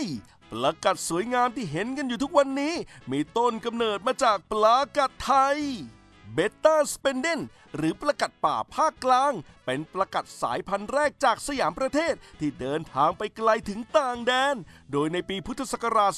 ประกัดสวยงามที่เห็นกันอยู่ทุกวันนี้มีต้นกำเนิดมาจากปลากัดไทยเบต้าสเปนเดนหรือปลากัดป่าภาคกลางเป็นปลากัดสายพันธุ์แรกจากสยามประเทศที่เดินทางไปไกลถึงต่างแดนโดยในปีพุทธศักราช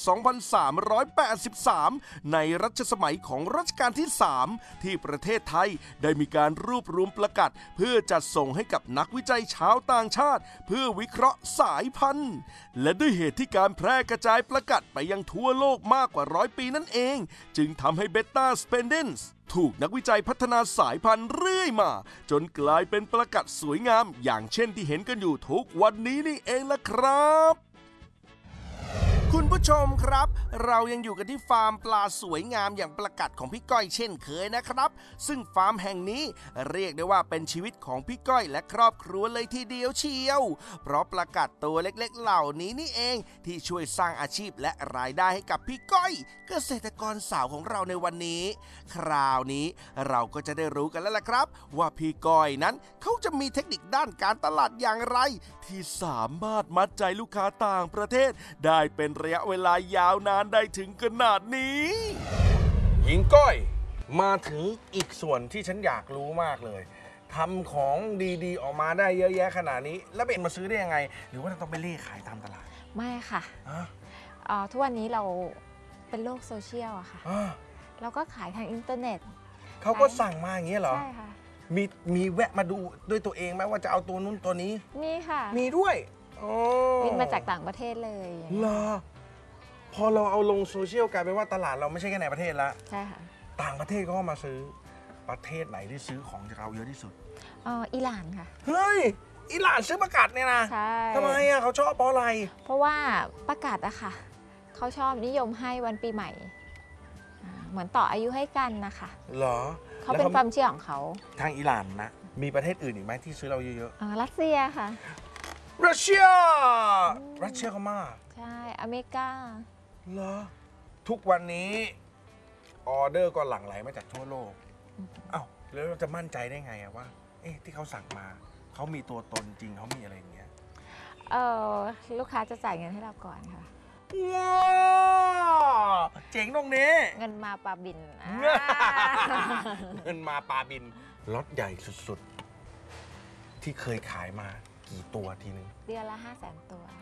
2383 ในรัชสมัยของรัชกาลที่ 3 ที่ประเทศไทยได้มีการรวบรวมปลากัดเพื่อจัดส่งให้กับนักวิจัยชาวต่างชาติเพื่อวิเคราะห์สายพันธุ์และด้วยเหตุที่การแพร่กระจายปลากัดไปยังทั่วโลกมากกว่า100 ปีนั่นเองจึงทำให้เบต้าสเปนเดนส์ถูกนักวิจัยพัฒนาสายพันธุ์เรื่อยมาจนกลายเป็นปลากัดสวยงามอย่างเช่นที่เห็นกันอยู่ทุกวันนี้นี่เองล่ะครับคุณผู้ชมครับเรายังอยู่กันที่ฟาร์มปลาสวยงามอย่างปลากัดของพี่ก้อยเช่นเคยนะครับซึ่งฟาร์มแห่งนี้เรียกได้ว่าเป็นชีวิตของพี่ก้อยและครอบครัวเลยทีเดียวเชียวเพราะปลากัดตัวเล็กๆเหล่านี้นี่เองที่ช่วยสร้างอาชีพและรายได้ให้กับพี่ก้อยเกษตรกรสาวของเราในวันนี้คราวนี้เราก็จะได้รู้กันแล้วล่ะครับว่าพี่ก้อยนั้นเขาจะมีเทคนิคด้านการตลาดอย่างไรที่สามารถมัดใจลูกค้าต่างประเทศได้เป็นระยะเวลายาวนานได้ถึงขนาดนี้หญิงก้อยมาถึงอีกส่วนที่ฉันอยากรู้มากเลยทำของดีๆออกมาได้เยอะแยะขนาดนี้แล้วเป็นมาซื้อได้ยังไงหรือว่าต้องไปเล่ขายตามตลาดไม่ค่ะทุกวันนี้เราเป็นโลกโซเชียลอะค่ะเราก็ขายทางอินเทอร์เน็ตเขาก็สั่งมาอย่างเงี้ยเหรอใช่ค่ะมีแวะมาดูด้วยตัวเองไหมว่าจะเอาตัวนู้นตัวนี้มีค่ะมีด้วยบินมาจากต่างประเทศเลยเหรอพอเราเอาลงโซเชียลกลายเป็นว่าตลาดเราไม่ใช่แค่ในประเทศละใช่ค่ะต่างประเทศก็มาซื้อประเทศไหนที่ซื้อของจากเราเยอะที่สุดอิหร่านค่ะเฮ้ยอิหร่านซื้อประกาศเนี่ยนะใช่ทำไมอ่ะเขาชอบเพราะอะไรเพราะว่าประกาศอะค่ะเขาชอบนิยมให้วันปีใหม่เหมือนต่ออายุให้กันนะคะเหรอเขาเป็นความเชื่อของเขาทางอิหร่านนะมีประเทศอื่นอีกไหมที่ซื้อเราเยอะๆรัสเซียค่ะรัสเซียเขามากใช่อเมริกาเหรอทุกวันนี้ออเดอร์ก็หลั่งไหลมาจากทั่วโลกอ้าวแล้วเราจะมั่นใจได้ไงอะว่าที่เขาสั่งมาเขามีตัวตนจริงเขามีอะไรอย่างเงี้ยลูกค้าจะจ่ายเงินให้เราก่อนค่ะว้าวเจ๋งตรงนี้เงินมาปาบินเงินมาปาบินล็อตใหญ่สุดๆที่เคยขายมากี่ตัวทีนึงเดือนละ500,000 ตัว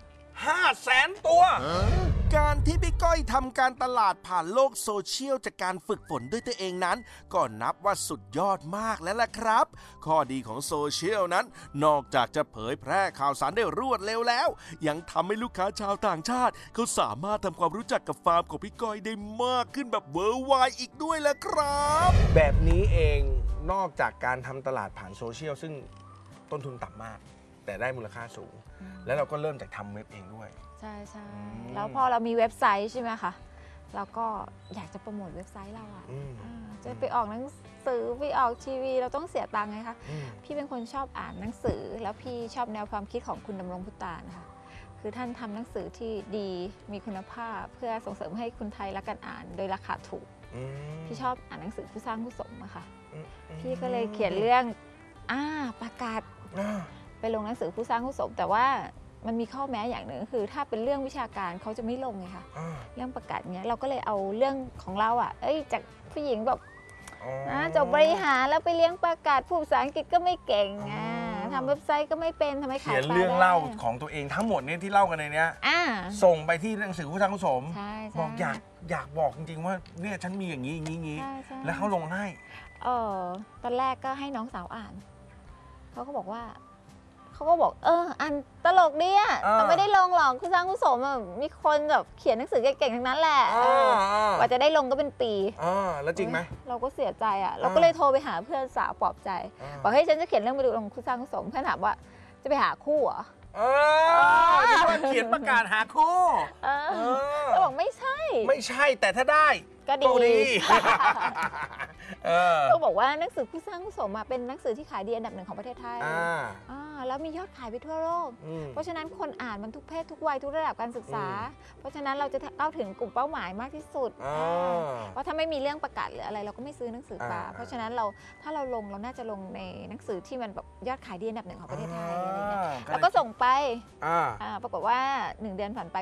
500,000 ตัวการที่พี่ก้อยทำการตลาดผ่านโลกโซเชียลจากการฝึกฝนด้วยตัวเองนั้นก็นับว่าสุดยอดมากแล้วล่ะครับข้อดีของโซเชียลนั้นนอกจากจะเผยแพร่ข่าวสารได้รวดเร็วแล้วยังทำให้ลูกค้าชาวต่างชาติเขาสามารถทำความรู้จักกับฟาร์มของพี่ก้อยได้มากขึ้นแบบเวอร์ไวอีกด้วยล่ะครับแบบนี้เองนอกจากการทำตลาดผ่านโซเชียลซึ่งต้นทุนต่ำมากแต่ได้มูลค่าสูงแล้วเราก็เริ่มจากทำเว็บเองด้วยใช่ใช่แล้วพอเรามีเว็บไซต์ใช่ไหมคะเราก็อยากจะโปรโมทเว็บไซต์เราจะไปออกหนังสือไปออกทีวีเราต้องเสียตังค์ไงคะพี่เป็นคนชอบอ่านหนังสือแล้วพี่ชอบแนวความคิดของคุณดำรงพุตานนะคะคือท่านทำหนังสือที่ดีมีคุณภาพเพื่อส่งเสริมให้คนไทยรักกันอ่านโดยราคาถูกพี่ชอบอ่านหนังสือผู้สร้างผู้สมอะค่ะพี่ก็เลยเขียนเรื่องประกาศไปลงหนังสือผู้สร้างผู้สมแต่ว่ามันมีข้อแม้อย่างหนึ่งคือถ้าเป็นเรื่องวิชาการเขาจะไม่ลงไงคะเรื่องประกาศเนี้ยเราก็เลยเอาเรื่องของเราจากผู้หญิงแบบจบบริหารแล้วไปเลี้ยงประกาศพูดภาษาอังกฤษก็ไม่เก่งทำเว็บไซต์ก็ไม่เป็นทำไมขายเขียนเรื่องเล่าของตัวเองทั้งหมดเนี่ยที่เล่ากันในเนี้ยส่งไปที่หนังสือผู้สร้างผู้สมบอกอยากบอกจริงๆว่าเนี่ยฉันมีอย่างนี้อย่างนี้แล้วเขาลงให้ตอนแรกก็ให้น้องสาวอ่านเขาก็บอกอันตลกดีแต่ไม่ได้ลงหรอกคุณสร้างคุณสมมีคนแบบเขียนหนังสือเก่งๆทั้งนั้นแหละกว่าจะได้ลงก็เป็นปีแล้วจริงไหมเราก็เสียใจเราก็เลยโทรไปหาเพื่อนสาวปลอบใจบอกให้ฉันจะเขียนเรื่องไปดูลงคุณสร้างคุณสมเพื่อนถามว่าจะไปหาคู่เหรอที่ว่าเขียนประกาศหาคู่เราบอกไม่ใช่แต่ถ้าได้ก็ดีเขาบอกว่าหนังสือผู้สร้างผู้สมเป็นหนังสือที่ขายดีอันดับ 1ของประเทศไทยแล้วมียอดขายไปทั่วโลกเพราะฉะนั้นคนอ่านมันทุกเพศทุกวัยทุกระดับการศึกษาเพราะฉะนั้นเราจะเข้าถึงกลุ่มเป้าหมายมากที่สุดเพราะถ้าไม่มีเรื่องประกาศหรืออะไรเราก็ไม่ซื้อหนังสือป่าเพราะฉะนั้นถ้าเราลงเราน่าจะลงในหนังสือที่มันแบบยอดขายดีอันดับ 1ของประเทศไทยอะไรเงี้ยแล้วก็ส่งไปปรากฏว่า1 เดือนผ่านไป